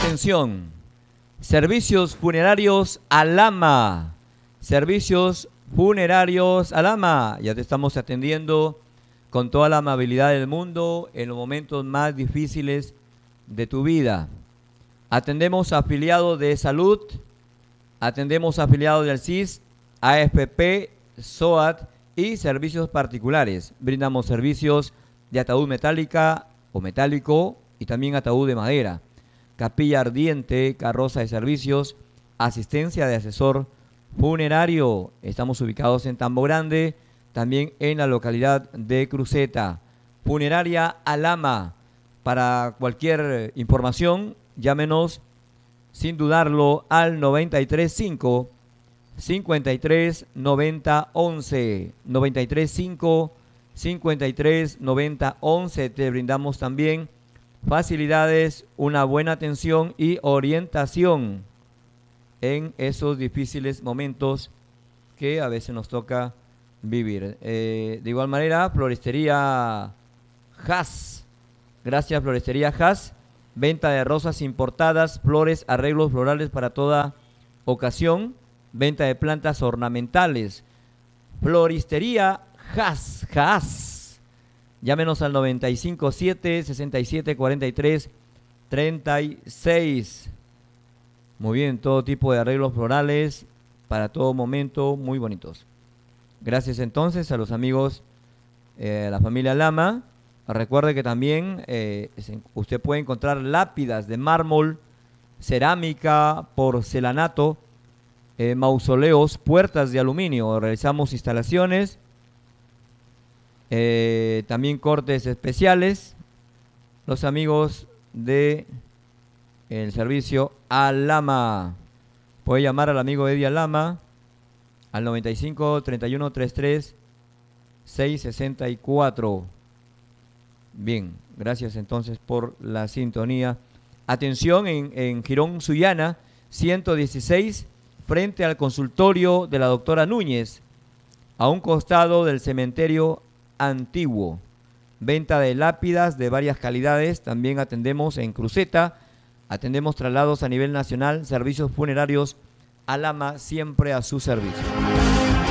Atención, servicios funerarios Alama. Servicios funerarios Alama. Ya te estamos atendiendo con toda la amabilidad del mundo en los momentos más difíciles de tu vida. Atendemos a afiliados de salud, atendemos a afiliados del CIS, AFP, SOAT y servicios particulares. Brindamos servicios de ataúd metálica o metálico y también ataúd de madera, capilla ardiente, carroza de servicios, asistencia de asesor funerario. Estamos ubicados en Tambo Grande, también en la localidad de Cruceta. Funeraria Alama. Para cualquier información, llámenos sin dudarlo al 935 53 90 11. 935 53 90 11. Te brindamos también facilidades, una buena atención y orientación en esos difíciles momentos que a veces nos toca vivir. De igual manera, Floristería Haas. Gracias, Floristería Haas. Venta de rosas importadas, flores, arreglos florales para toda ocasión. Venta de plantas ornamentales. Floristería Haas. Haas. Llámenos al 957 67 43 36. Muy bien, todo tipo de arreglos florales para todo momento, muy bonitos. Gracias entonces a los amigos de la familia Lama. Recuerde que también usted puede encontrar lápidas de mármol, cerámica, porcelanato, mausoleos, puertas de aluminio. Realizamos instalaciones, también cortes especiales. Los amigos de el servicio Alama. Puede llamar al amigo Eddie Alama al 95 31 33 664. Bien, gracias entonces por la sintonía. Atención en Girón Sullana, 116, frente al consultorio de la doctora Núñez, a un costado del cementerio antiguo. Venta de lápidas de varias calidades. También atendemos en Cruceta, atendemos traslados a nivel nacional, servicios funerarios Alama, siempre a su servicio.